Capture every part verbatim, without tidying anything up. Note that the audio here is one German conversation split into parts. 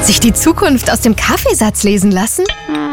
Sich die Zukunft aus dem Kaffeesatz lesen lassen?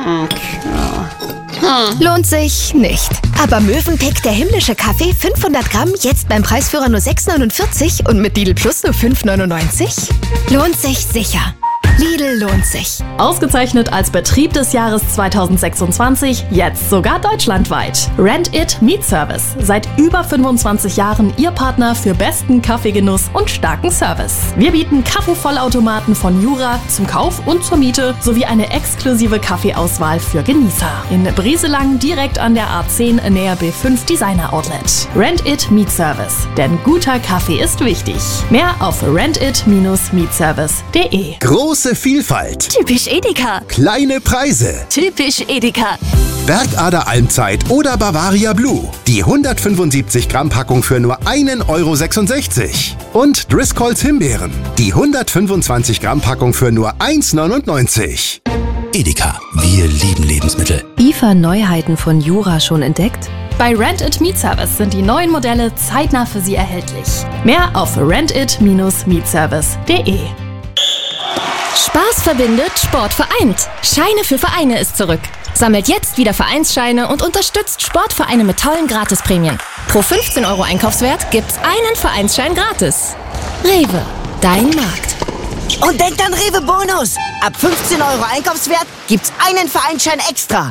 Lohnt sich nicht. Aber Mövenpick, der himmlische Kaffee, fünfhundert Gramm, jetzt beim Preisführer nur sechs neunundvierzig und mit Lidl Plus nur fünf neunundneunzig? Lohnt sich sicher. Lidl lohnt sich. Ausgezeichnet als Betrieb des Jahres zweitausendsechsundzwanzig, jetzt sogar deutschlandweit. Rent It Meat Service. Seit über fünfundzwanzig Jahren Ihr Partner für besten Kaffeegenuss und starken Service. Wir bieten Kaffeevollautomaten von Jura zum Kauf und zur Miete sowie eine exklusive Kaffeeauswahl für Genießer. In Brieselang direkt an der A zehn näher B fünf Designer Outlet. Rent It Meat Service. Denn guter Kaffee ist wichtig. Mehr auf rentit meat service punkt de. Große Vielfalt. Typisch Edeka. Kleine Preise. Typisch Edeka. Bergader Almzeit oder Bavaria Blue. Die hundertfünfundsiebzig Gramm Packung für nur einen Euro sechsundsechzig. Und Driscolls Himbeeren. Die hundertfünfundzwanzig Gramm Packung für nur eins neunundneunzig. Edeka, wir lieben Lebensmittel. I F A-Neuheiten von Jura schon entdeckt? Bei Rent It Meat Service sind die neuen Modelle zeitnah für Sie erhältlich. Mehr auf rentit meat service punkt de. Spaß verbindet, Sport vereint. Scheine für Vereine ist zurück. Sammelt jetzt wieder Vereinsscheine und unterstützt Sportvereine mit tollen Gratisprämien. Pro fünfzehn Euro Einkaufswert gibt's einen Vereinsschein gratis. Rewe, dein Markt. Und denkt an Rewe Bonus. Ab fünfzehn Euro Einkaufswert gibt's einen Vereinsschein extra.